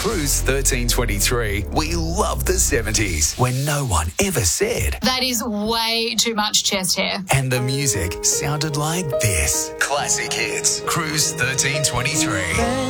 Cruise 1323, we love the 70s when no one ever said. That is way too much chest hair. And the music sounded like this. Classic hits. Cruise 1323.